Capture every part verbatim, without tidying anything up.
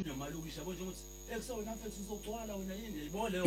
namalokisha yabo nje ukuthi ekusona mfethu uzogcwala wena yini yayibona leyo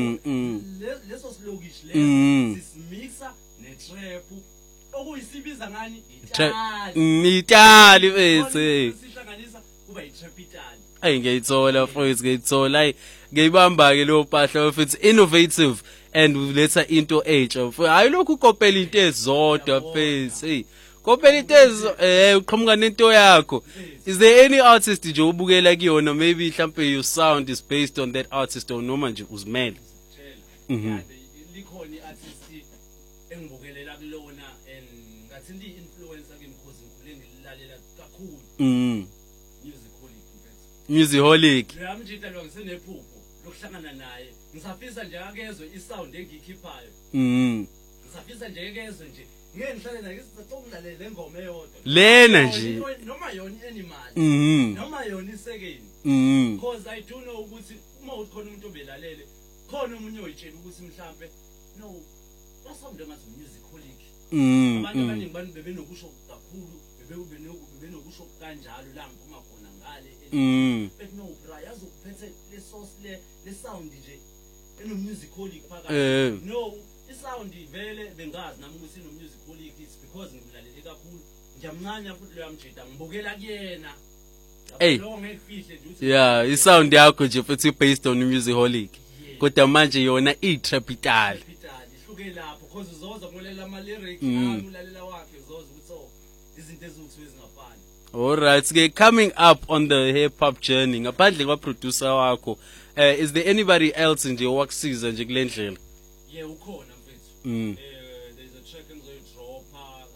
leso silokishi leso sisimixa netrap okuyisibiza ngani itali itali bese sihlanganisa kuba itrap itali ayi ngiyithola mfowethu ngiyithola ayi ngiyibamba ke lo phahla mfethu innovative and letha into entsha hayi lokhu kopela into ezodwa mfethu hey kopela into ezo eh uqhamuka nento yakho. Is there any artist nje ubukela kuyona maybe mhlambe your sound is based on that artist or noma nje uzimele? Mhm. Likhona iartist engibukelela kulona and ngathi ndi influencer ke because ngikhule ngilalela kakhulu. Mhm. Musicaholic mfethu. Musicaholic. Yamjita lo ngisenephupho lokuhlangana naye. Ngisafisa nje akezwe isound engikhiphayo. Mhm. Ngisafisa nje akezwe nje ngeke ngihlale naye ngisizocongulalela lengoma eyodwa. Lena nje. Noma yona animal. Mhm. Noma yona isekeni. Mhm. Because I do know ukuthi uma ukhona umuntu obelalele khona umunye oyitshela ukuthi mhlambe no basound ngathi musicaholic. Mhm. Abantu abaningi bani bebenokusho kakhulu bebe bebenokusho kanjalo la ngiphuma khona ngale. Mhm. But no bra yazi ukuphethe le source le le sound nje eno musicaholic phakathi. No isound vele bengazi nami ukuthi ino musicaholic it's because ngilalele kakhulu ngiyamncanya futhi lo yamjida ngibukela kuyena. Hey. Yeah, isound yakho nje futhi based on musicaholic. Kodwa manje yona itrap itali. Ihluke lapho because uzoza ngolela ama lyrics nami ulalela wakhe uzoza ukuthi so izinto ezithu ezingafani. All right, ke coming up on the hip hop journey ngaphandle kwa producer wakho uh, is there anybody else nje owakusiza nje kule ndlela? Yeah, ukhona mfethu. Mm. There's a track engizoyidropa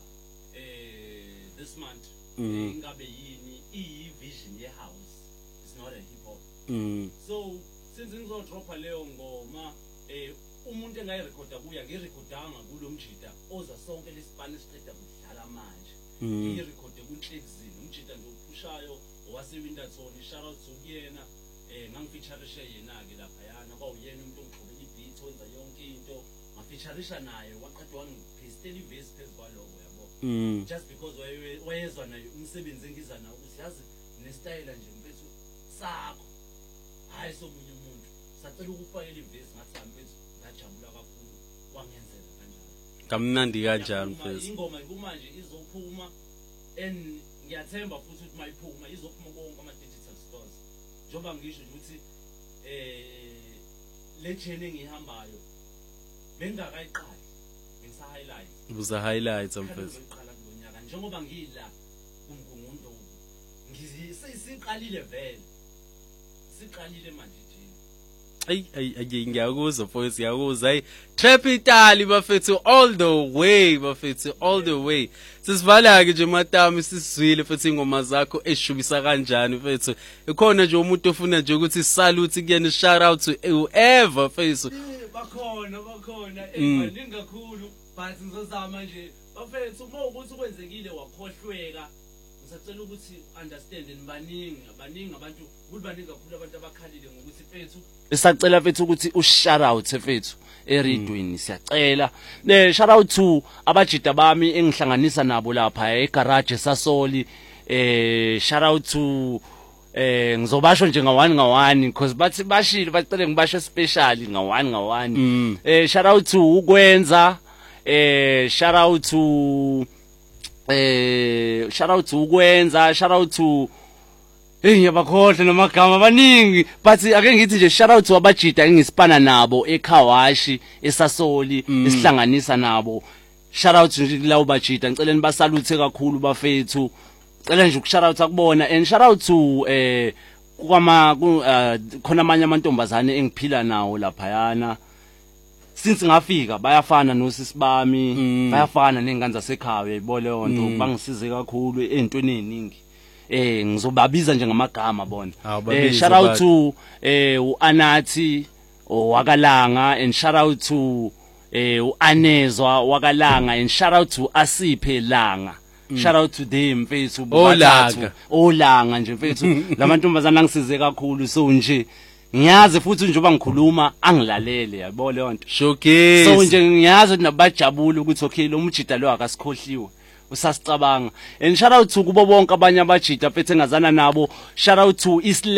eh this month. Mm. Ingabe yini i vision ye house. It's not a hip hop. Mm. So since ngizodropa leyo ngoma eh umuntu engayirecorda kuya ngirecordanga kulomjida oza sonke lesipanish siqeda kudlala manje. Ngirecorde kuNhlekzini umjida nje ophushayo owasewinterton shout out to kuyena eh ngangifeatureisha yena ke lapha yana kwawuyena umuntu ongixobela ibeat wenza yonke into ngafeatureisha naye waqeda wangipastela iverse phezwaloko yabo. Just because wayezwa naye umsebenzi engiza nawo ukuthi yazi nestyle nje mfethu sakho hayi somunye umuntu sacela ukufakela iverse ngathi mfethu ngajabula kakhulu wangenzela kanjalo. Kamnandi kanjani mfethu? Ingoma kumanje izophuma and ngiyathemba futhi ukuthi mayiphuma izophuma konke ama digital stores. Njoba ngisho ukuthi eh le journey engihambayo bengakayiqali ngisa highlight. Uza highlights mfethu. Ngiqala kulonyaka njengoba ngila kumgungundo ngisiqalile vele. Siqalile manje nje. Ay ay ay ngiyakuzwa mfowethu ngiyakuzwa ay trap itali bafethu all the way bafethu all the way sisivala ke nje matami sisizwile futhi ingoma zakho eshubisa kanjani mfethu ikhona nje umuntu ofuna nje ukuthi salute kuyena shout out to whoever mfethu bakhona bakhona ebaningi kakhulu but ngizozama nje bafethu uma ukuthi kwenzekile wakhohlweka ngisacela ukuthi understand nibaningi abaningi abantu kulibaningi kakhulu abantu abakhalile ngokuthi mfethu Esacela mfethu ukuthi u shout out mfethu eridweni siyacela ne shout out to abajida bami engihlanganisa nabo lapha egarage Sasoli eh shout out to eh ngizobasho nje nga one nga one because bathi bashile bacela ngibasho special nga one nga one eh shout out to ukwenza eh shout out to eh shout out to ukwenza shout out to Eh yabakhohle namagama abaningi but ake ngithi nje shout out to abajida engisipana nabo eKhawashi eSasoli esihlanganisa nabo shout out nje lawo bajida ngicela nibasalute kakhulu bafethu ngicela nje ukushout out akubona and shout out to eh kwama khona amanye amantombazane engiphila nawo lapha yana since ngafika bayafana nosisibami bayafana nengane zasekhaya uyayibona leyo nto bangisize kakhulu ezintweni eziningi eh ngizobabiza nje ngamagama bona eh shout out to eh uAnathi owakalanga and shout out to eh uAnezwa wakalanga and shout out to Asiphe Langa shout out to them mfethu Olanga Olanga nje mfethu lamantombazana angisize kakhulu so nje ngiyazi futhi njengoba ngikhuluma angilalele yabo leyo nto showcase so nje ngiyazi nabajabula ukuthi okay lo mjida lo akasikhohliwe usasicabanga and shout out to kubo bonke abanye abajida mfethu engazana nabo shout out to Islam